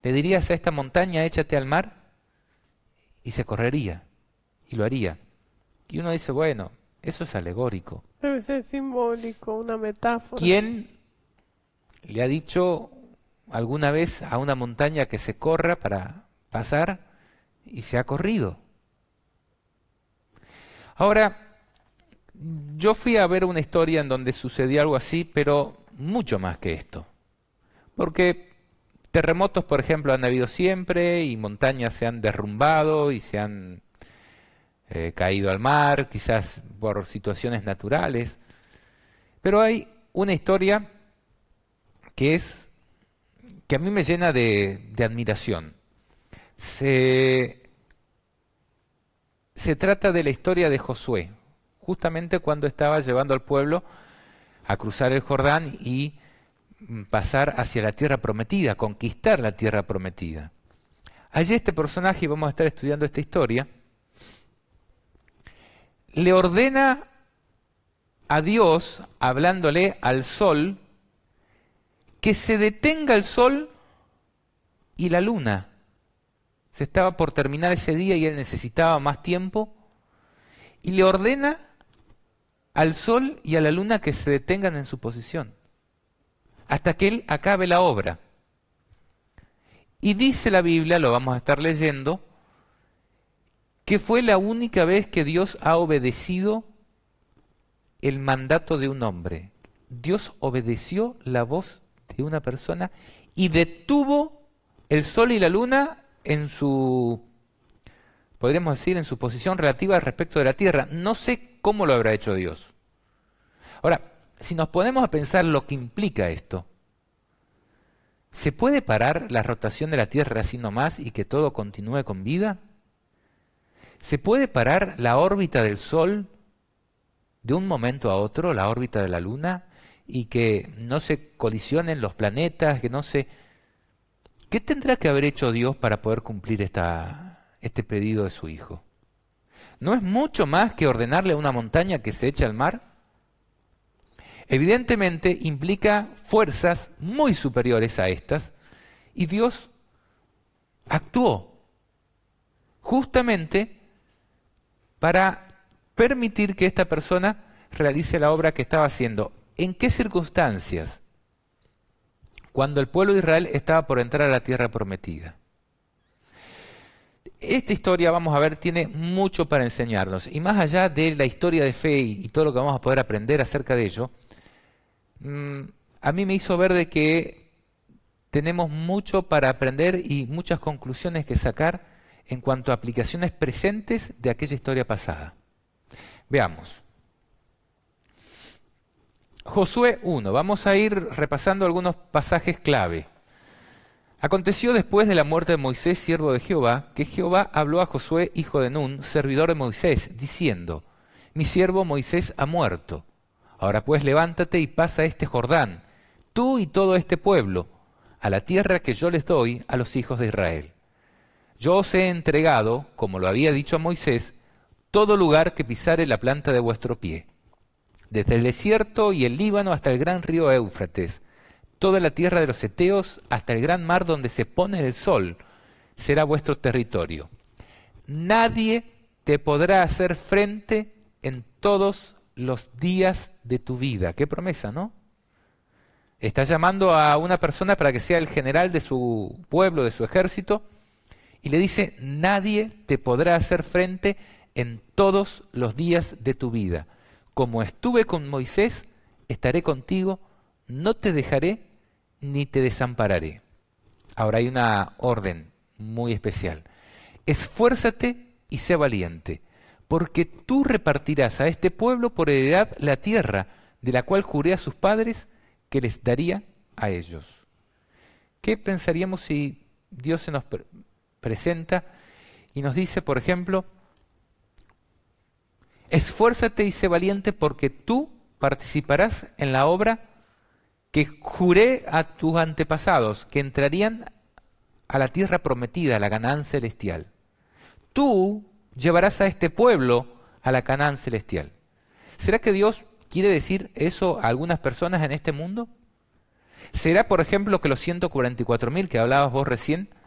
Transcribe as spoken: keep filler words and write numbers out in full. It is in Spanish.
Le dirías a esta montaña, échate al mar, y se correría, y lo haría. Y uno dice, bueno, eso es alegórico. Debe ser simbólico, una metáfora. ¿Quién le ha dicho alguna vez a una montaña que se corra para pasar y se ha corrido? Ahora, yo fui a ver una historia en donde sucedió algo así, pero mucho más que esto. Porque terremotos, por ejemplo, han habido siempre y montañas se han derrumbado y se han eh, caído al mar, quizás por situaciones naturales. Pero hay una historia que es que a mí me llena de, de admiración. Se, se trata de la historia de Josué, justamente cuando estaba llevando al pueblo a cruzar el Jordán y mm, pasar hacia la tierra prometida, conquistar la tierra prometida. Allí este personaje, y vamos a estar estudiando esta historia, le ordena a Dios, hablándole al sol, que se detenga el sol y la luna. Se estaba por terminar ese día y él necesitaba más tiempo, y le ordena al sol y a la luna que se detengan en su posición, hasta que él acabe la obra. Y dice la Biblia, lo vamos a estar leyendo, que fue la única vez que Dios ha obedecido el mandato de un hombre. Dios obedeció la voz de una persona y detuvo el sol y la luna en su, podríamos decir, en su posición relativa respecto de la tierra. No sé cómo lo habrá hecho Dios. Ahora, si nos ponemos a pensar lo que implica esto, ¿se puede parar la rotación de la Tierra así nomás y que todo continúe con vida? ¿Se puede parar la órbita del Sol de un momento a otro, la órbita de la Luna, y que no se colisionen los planetas, que no se... ¿Qué tendrá que haber hecho Dios para poder cumplir esta, este pedido de su Hijo? ¿No es mucho más que ordenarle a una montaña que se eche al mar? Evidentemente implica fuerzas muy superiores a estas, y Dios actuó justamente para permitir que esta persona realice la obra que estaba haciendo. ¿En qué circunstancias? Cuando el pueblo de Israel estaba por entrar a la tierra prometida. Esta historia, vamos a ver, tiene mucho para enseñarnos, y más allá de la historia de fe y, y todo lo que vamos a poder aprender acerca de ello, mmm, a mí me hizo ver de que tenemos mucho para aprender y muchas conclusiones que sacar en cuanto a aplicaciones presentes de aquella historia pasada. Veamos. Josué uno. Vamos a ir repasando algunos pasajes clave. Aconteció después de la muerte de Moisés, siervo de Jehová, que Jehová habló a Josué, hijo de Nun, servidor de Moisés, diciendo: Mi siervo Moisés ha muerto. Ahora pues levántate y pasa este Jordán, tú y todo este pueblo, a la tierra que yo les doy a los hijos de Israel. Yo os he entregado, como lo había dicho a Moisés, todo lugar que pisare la planta de vuestro pie, desde el desierto y el Líbano hasta el gran río Éufrates, toda la tierra de los heteos hasta el gran mar donde se pone el sol, será vuestro territorio. Nadie te podrá hacer frente en todos los días de tu vida. Qué promesa, ¿no? Está llamando a una persona para que sea el general de su pueblo, de su ejército, y le dice: nadie te podrá hacer frente en todos los días de tu vida. Como estuve con Moisés, estaré contigo, no te dejaré ni te desampararé. Ahora hay una orden muy especial. Esfuérzate y sé valiente, porque tú repartirás a este pueblo por heredad la tierra de la cual juré a sus padres que les daría a ellos. ¿Qué pensaríamos si Dios se nos pre- presenta y nos dice, por ejemplo, esfuérzate y sé valiente porque tú participarás en la obra que juré a tus antepasados, que entrarían a la tierra prometida, a la Canaán celestial? Tú llevarás a este pueblo a la Canaán celestial. ¿Será que Dios quiere decir eso a algunas personas en este mundo? ¿Será, por ejemplo, que los ciento cuarenta y cuatro mil que hablabas vos recién